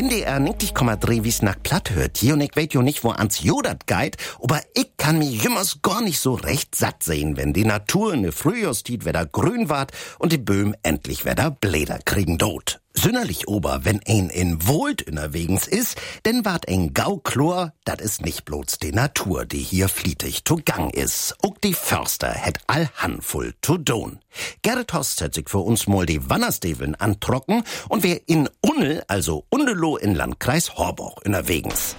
NDR 90,3 wie's nach Platt hört hier und ich weet jo nicht, wo ans Jodat geht, aber ich kann mich jümmers gar nicht so recht satt sehen, wenn die Natur in der Frühjahrstied wieder grün ward und die Böhm endlich wieder Bläder kriegen dot. Sünnerlich ober, wenn ein in Wohlt unterwegs ist, denn wart ein Gauchlor, dat is nicht bloß die Natur, die hier flietig to Gang is. Auch die Förster hätt all handvoll to don. Gerrit Host hat sich für uns mal die Wannersteveln antrocken und wer in Unnel, also Undelo in Landkreis Horborg unterwegs.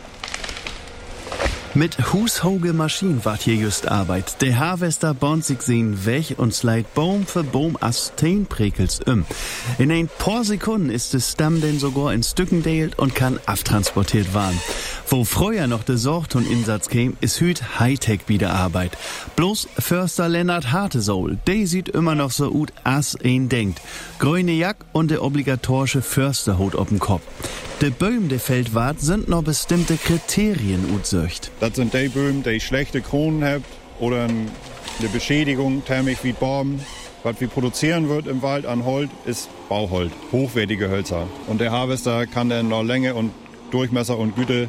Mit hushoge Maschinen wart hier just Arbeit. Der Harvester bond sich sehen weg und sleit Baum für Baum as Steinprekels In ein paar Sekunden ist es Stamm denn sogar in Stücken deelt und kann aftransportiert waren. Wo früher noch de Sorgt und Insatz käm, ist hüt Hightech wieder Arbeit. Bloß Förster Lennart Hartesohl, der sieht immer noch so ut as ein denkt. Grüne Jack und der obligatorische Försterhut ob'n Kopf. De Böhm, de fällt wart, sind noch bestimmte Kriterien utsöcht. Das sind die Böhm, die schlechte Kronen haben oder eine Beschädigung, thermisch wie Baum. Was wir produzieren wird im Wald an Holz, ist Bauholz, hochwertige Hölzer. Und der Harvester kann dann noch Länge und Durchmesser und Güte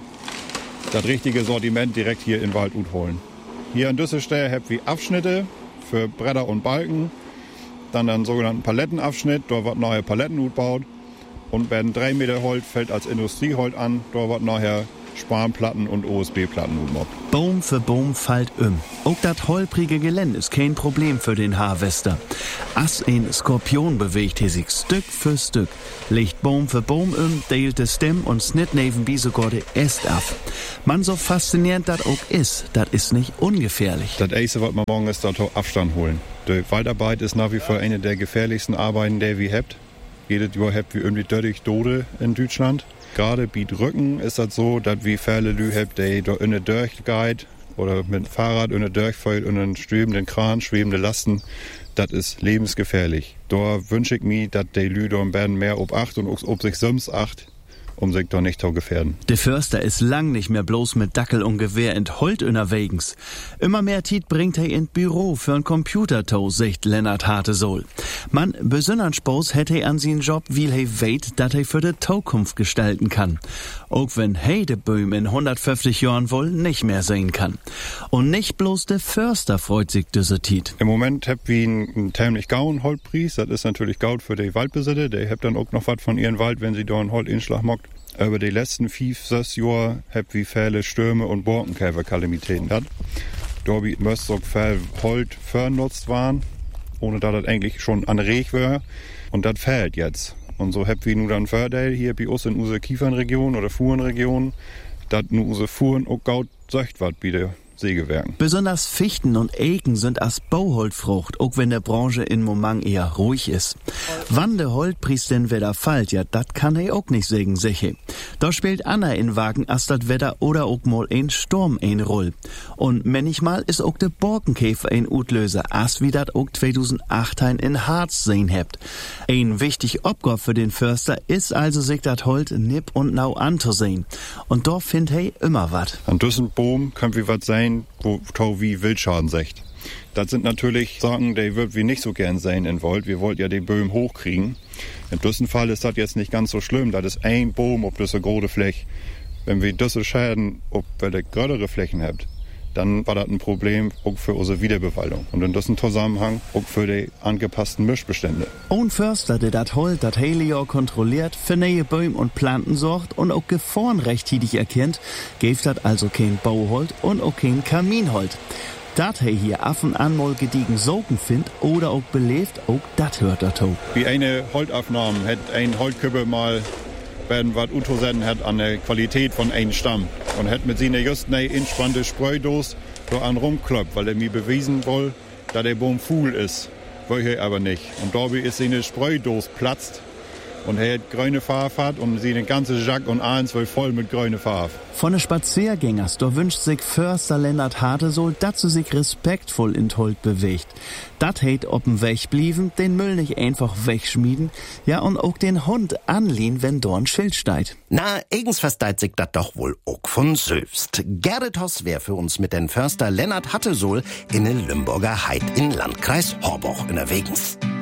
das richtige Sortiment direkt hier im Wald holen. Hier an Düsselstelle habt wir Abschnitte für Bretter und Balken, dann einen sogenannten Palettenabschnitt, dort wird neue Paletten baut. Und werden 3 Meter Holz fällt als Industrieholz an, dort wird nachher Spanplatten und OSB-Platten umgebaut. Baum für Baum fällt Auch dat holprige Gelände ist kein Problem für den Harvester. As ein Skorpion bewegt er sich Stück für Stück. Legt Baum für Baum deilt de Stem und snitt nebenbei sogar de Äst ab. Man so faszinierend dat auch ist, dat ist nicht ungefährlich. Das erste, was man morgen ist, dort Abstand holen. Die Waldarbeit ist nach wie vor eine der gefährlichsten Arbeiten, die wir habt. Jedes Jahr habt wir irgendwie 30 Tote in Deutschland. Gerade bei Rücken ist das so, dass wir viele Leute haben, die da in der Dörch geht oder mit dem Fahrrad in der Dörch fällt und einen schwebenden Kran, schwebende Lasten. Das ist lebensgefährlich. Da wünsche ich mir, dass die Leute werden mehr ob acht und ob sich selbst acht, um sich da nicht zu gefährden. Der Förster ist lang nicht mehr bloß mit Dackel und Gewehr in Holt unterwegs. Immer mehr Tiet bringt er in Büro für ein Computertau, sagt Lennart Hartesohl. Man besonderen Spaß hätte er an seinen Job, weil er weet, dass er für die Zukunft gestalten kann. Auch wenn er de Böhm in 150 Jahren wohl nicht mehr sehen kann. Und nicht bloß der Förster freut sich diese Tiet. Im Moment habt wir einen ziemlich gauen Holtpreis. Das ist natürlich gaut für die Waldbesitzer. Die habt dann auch noch was von ihren Wald, wenn sie da einen Holtinschlag mockt. Über die letzten 5-6 Jahre habt wir viele Stürme und Borkenkäferkalamitäten gehabt. Da müsste auch viel Holz vernutzt waren, ohne dass das eigentlich schon an Reg war. Und das fehlt jetzt. Und so habt wir nun dann Vorteil hier bei uns in unserer Kiefernregion oder Fuhrenregion, dass nun unsere Fuhren auch gaut söcht wat bei der Sägewerken. Besonders Fichten und Eiken sind as Bauholzfrucht, auch wenn der Branche in Moment eher ruhig ist. Wann der Holtpreis denn wieder fällt, ja, dat kann er auch nicht sägen, sicher. Da spielt Anna in Wagen as dat Wetter oder auch mal ein Sturm ein Roll. Und manchmal ist auch der Borkenkäfer ein Utlöser, as wie dat auch 2008 in Harz sehen hebt. Ein wichtig Obgab für den Förster ist also sich dat Holt nipp und nau anzusehen. Und da find er immer wat. An düssen Boom können wir wat sein, wo wie Wildschaden secht. Das sind natürlich Sachen, die würden wir nicht so gern sehen in Wald. Wir wollten ja den Böhm hochkriegen. In diesem Fall ist das jetzt nicht ganz so schlimm. Das ist ein Baum auf dieser großen Fläche. Wenn wir diese Schäden auf größere Flächen habt, dann war das ein Problem auch für unsere Wiederbewaldung. Und in diesem Zusammenhang auch für die angepassten Mischbestände. Ein Förster, der das Holz, das hele Jahr kontrolliert, für neue Bäume und Planten sorgt und auch Gefahren rechtzeitig erkennt, gibt das also kein Bauholz und auch kein Kaminholz. Dat he hier af und an mal gediegen Soken findet oder auch belebt, auch dat hört dazu. Wie eine Holzaufnahme hat ein Holzkübel mal werden was untersetzen hat an der Qualität von einem Stamm und hat mit seiner just eine entspannte Spreudos da an rumkloppt, weil er mir bewiesen will, dass der Baum fuhl ist. Will er aber nicht. Und dabei ist seine Spreudos platzt und er hat grüne Farbe und seine ganze Jacke und eins will voll mit grüne Farbe. Von den Spaziergängers, da wünscht sich Förster Lennart Hartesohl, dass sie sich respektvoll in Holt bewegt. Dat heit ob'n Weg blieben, den Müll nicht einfach wegschmieden, ja und auch den Hund anlehnen, wenn dorn Schild steigt. Na, eigens versteit sich dat doch wohl auch von selbst. Gerrit Hoss wär für uns mit den Förster Lennart Hartesohl in den Lümburger Heid in Landkreis Horborg unterwegs.